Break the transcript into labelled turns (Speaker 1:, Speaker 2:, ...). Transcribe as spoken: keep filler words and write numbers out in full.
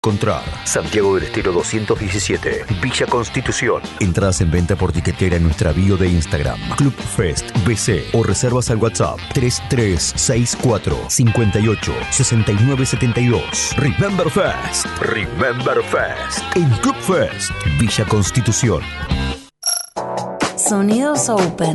Speaker 1: Encontrar Santiago del Estero doscientos diecisiete, Villa Constitución. Entradas en venta por tiquetera en nuestra bio de Instagram, Club Fest B C, o reservas al WhatsApp tres tres seis cuatro cinco ocho seis nueve siete dos. Remember Fest, Remember Fest, en Club Fest, Villa Constitución.
Speaker 2: Sonidos Open.